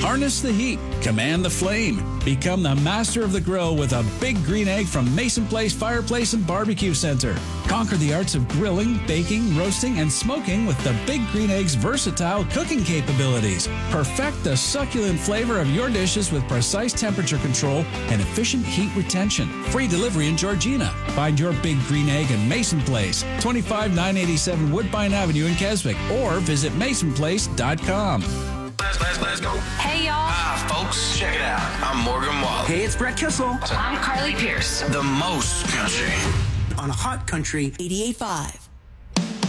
Harness the heat, command the flame. Become the master of the grill with a Big Green Egg from Mason Place Fireplace and Barbecue Center. Conquer the arts of grilling, baking, roasting, and smoking with the Big Green Egg's versatile cooking capabilities. Perfect the succulent flavor of your dishes with precise temperature control and efficient heat retention. Free delivery in Georgina. Find your Big Green Egg in Mason Place, 25987 Woodbine Avenue in Keswick, or visit masonplace.com. Let's go. Hey, y'all. Hi, folks. Check it out. I'm Morgan Wallen. Hey, it's Brett Kissel. I'm Carly Pierce. The most country. On Hot Country 88.5.